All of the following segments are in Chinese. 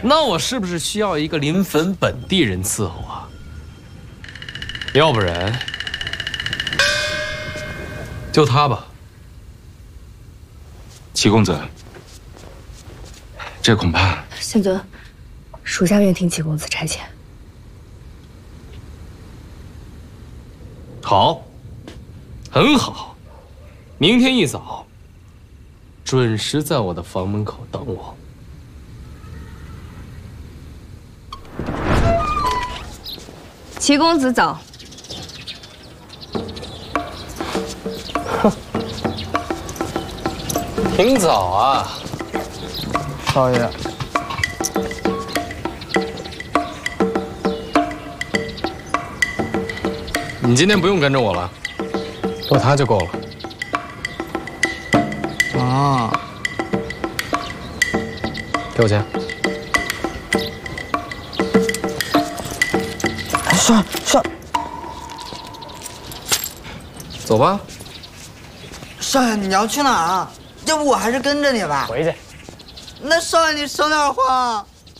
那我是不是需要一个临汾本地人伺候啊？要不然，就他吧。 齐公子，这恐怕…… 贤尊，属下愿听齐公子差遣。 好，很好。明天一早，准时在我的房门口等我。 齐公子早。 哼，挺早啊， 少爷。 你今天不用跟着我了，有他就够了。 啊， 给我钱。 少， 走吧。 少爷，你要去哪儿啊？要不我还是跟着你吧。 回去。 那少爷，你省点话。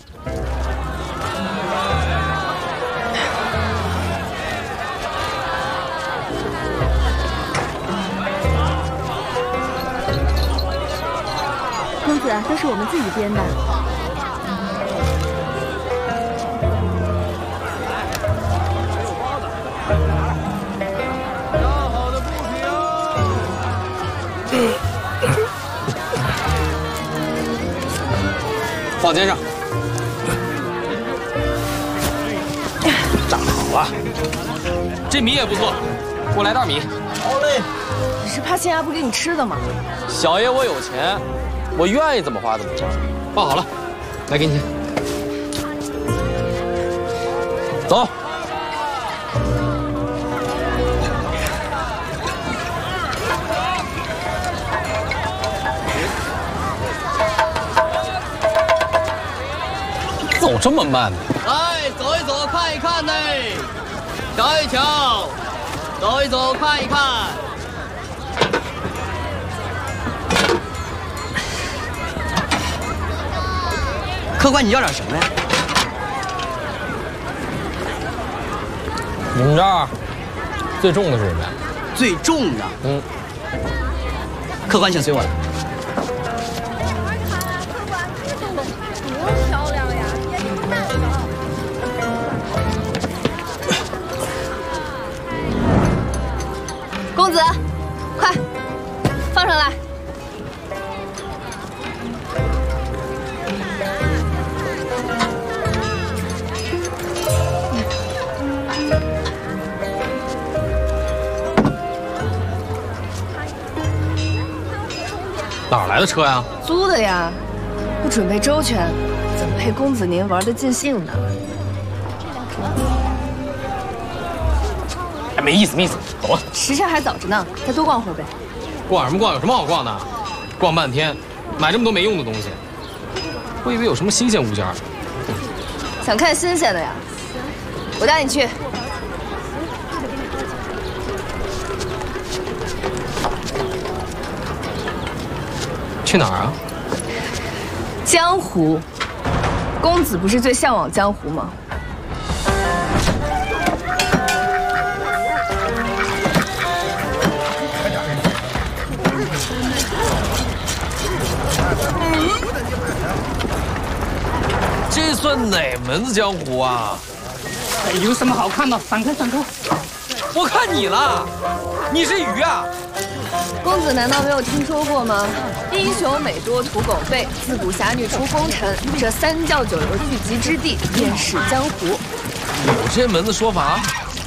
公子，都是我们自己编的。 放肩上，炸好了。这米也不错，给我来袋米。 好嘞。 你是怕县衙不给你吃的吗？ 小爷我有钱，我愿意怎么花怎么花。包好了，来给你钱。走。 走这么慢呢？ 来，走一走，看一看呢，瞧一瞧，走一走，看一看。客官，你要点什么呀？ 你们这儿最重的是什么呀？ 最重的，客官，请随我来。 公子，快放上来。 哪儿来的车呀？ 租的呀，不准备周全，怎么配公子您玩得尽兴呢？ 哎，没意思，没意思，走了。 时辰还早着呢，再多逛会儿呗。 逛什么逛？有什么好逛的？逛半天，买这么多没用的东西。我以为有什么新鲜物件。 想看新鲜的呀？我带你去。 去哪儿啊？ 江湖。公子不是最向往江湖吗？ 这算哪门子江湖啊？ 有什么好看的？闪开，闪开！ 我看你了，你是鱼啊！ 公子难道没有听说过吗？英雄美多屠狗辈，自古侠女出风尘。这三教九流聚集之地，便是江湖。 有这门子说法？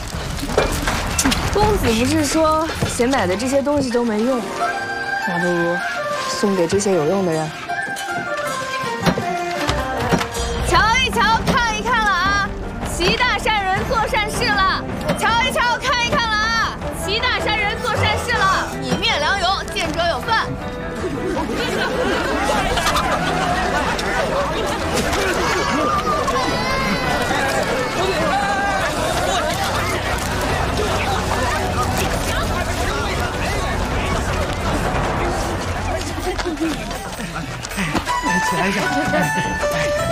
公子不是说嫌买的这些东西都没用，那不如送给这些有用的人。